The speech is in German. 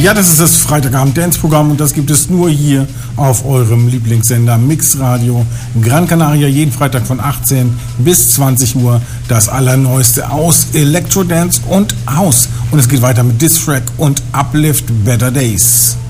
Ja, das ist das Freitagabend-Dance-Programm und das gibt es nur hier auf eurem Lieblingssender Mix Radio Gran Canaria, jeden Freitag von 18 bis 20 Uhr. Das Allerneueste aus Electro-Dance und House. Und es geht weiter mit Diss Track und Uplift Better Days.